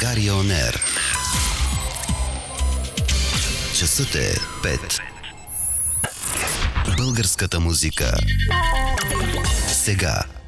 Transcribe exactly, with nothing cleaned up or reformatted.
България Он Ер. Часът е пет. Българската музика. Сега.